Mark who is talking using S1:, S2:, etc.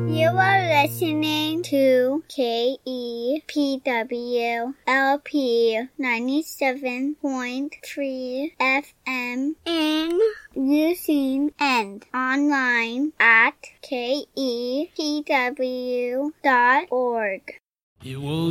S1: You are listening to KEPW LP 97.3 FM in Eugene and online at kepw.org.
S2: It will